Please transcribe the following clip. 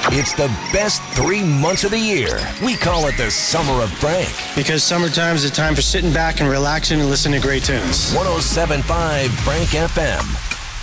It's the best 3 months of the year. We call it the Summer of Frank. Because summertime is a time for sitting back and relaxing and listening to great tunes. 107.5 Frank FM.